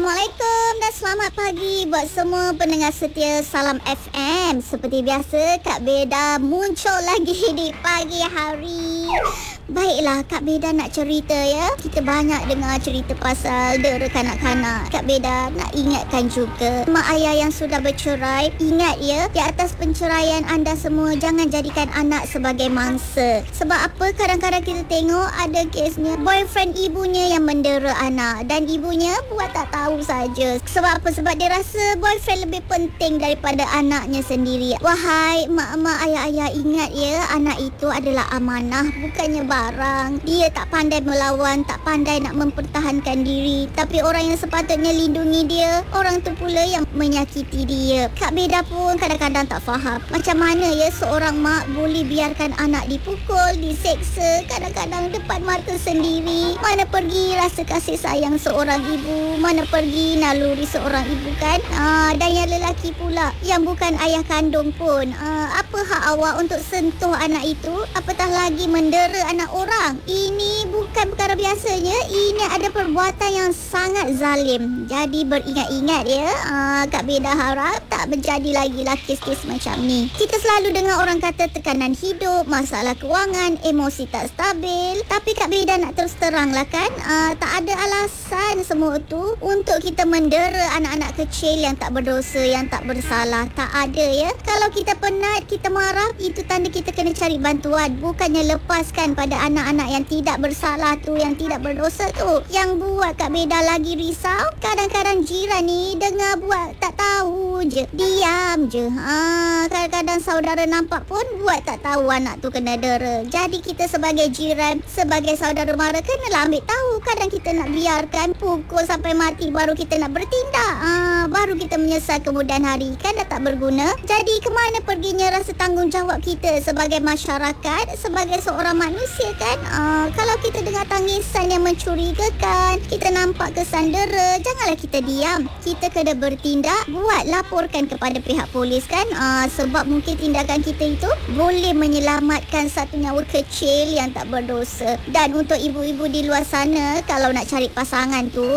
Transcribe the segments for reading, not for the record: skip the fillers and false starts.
Assalamualaikum dan selamat pagi buat semua pendengar setia Salam FM. Seperti biasa, Kak Beda muncul lagi di pagi hari. Baiklah, Kak Beda nak cerita ya. Kita banyak dengar cerita pasal dera kanak-kanak. Kak Beda nak ingatkan juga mak ayah yang sudah bercerai, ingat ya, di atas penceraian anda semua jangan jadikan anak sebagai mangsa. Sebab apa? Kadang-kadang kita tengok ada kesnya boyfriend ibunya yang mendera anak dan ibunya buat tak tahu saja. Sebab apa? Sebab dia rasa boyfriend lebih penting daripada anaknya sendiri. Wahai mak-mak, ayah-ayah, ingat ya, anak itu adalah amanah, bukannya barang. Dia tak pandai melawan, tak pandai nak mempertahankan diri. Tapi orang yang sepatutnya lindungi dia, orang tu pula yang menyakiti dia. Kak Beda pun kadang-kadang tak faham macam mana ya seorang mak boleh biarkan anak dipukul, diseksa, kadang-kadang depan mata sendiri. Mana pergi rasa kasih sayang seorang ibu, mana pergi naluri seorang ibu kan. Dan yang lelaki pula yang bukan ayah kandung pun, apa hak awak untuk sentuh anak itu, apatah lagi mendera anak orang. Ini bukan perkara biasanya, ini ada perbuatan yang sangat zalim. Jadi beringat-ingat ya. Kak Beda harap tak berjadi lagi lah kes-kes macam ni. Kita selalu dengar orang kata tekanan hidup, masalah kewangan, emosi tak stabil. Tapi Kak Beda nak terus terang lah kan, tak ada alasan semua tu untuk kita mendera anak-anak kecil yang tak berdosa, yang tak bersalah. Tak ada ya. Kalau kita penat, kita marah, itu tanda kita kena cari bantuan, bukannya lepaskan pada anak-anak yang tidak bersalah tu, yang tidak berdosa tu. Yang buat Kak Beda lagi risau, kadang-kadang jiran ni dengar buat tak tahu je, diam je. Kadang-kadang saudara nampak pun buat tak tahu anak tu kena dera. Jadi kita sebagai jiran, sebagai saudara mara, kenalah ambil tahu. Kadang kita nak biarkan pukul sampai mati baru kita nak bertindak, baru kita menyesal kemudian hari, kan dah tak berguna. Jadi kemana perginya rasa tanggungjawab kita sebagai masyarakat, sebagai seorang manusia kan. Kalau kita dengar tangisan yang mencurigakan, kita nampak kesan dera, janganlah kita diam. Kita kena bertindak, buat laporkan kepada pihak polis kan. Sebab mungkin tindakan kita itu boleh menyelamatkan satu nyawa kecil yang tak berdosa. Dan untuk ibu-ibu di luar sana, kalau nak cari pasangan tu,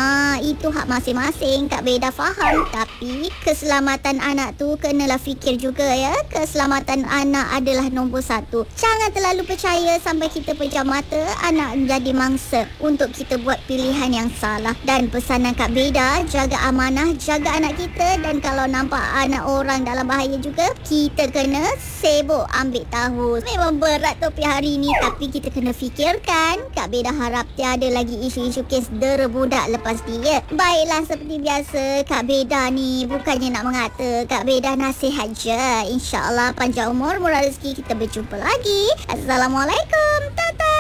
itu hak masing-masing. Kak Beda faham, tapi keselamatan anak tu kenalah fikir juga ya. Keselamatan anak adalah nombor satu. Jangan terlalu percaya sampai kita pejam mata anak menjadi mangsa untuk kita buat pilihan yang salah. Dan pesanan Kak Beda, jaga amanah, jaga anak kita. Dan kalau nampak anak orang dalam bahaya juga, kita kena sibuk ambil tahu. Memang berat topik hari ni, tapi kita kena fikirkan. Kak Beda harap tiada lagi isu-isu kes dera budak lepas dia. Baiklah, seperti biasa, Kak Beda ni bukannya nak mengata, Kak Beda nasihat je. InsyaAllah panjang umur, murah rezeki, kita berjumpa lagi. Assalamualaikum. Tata.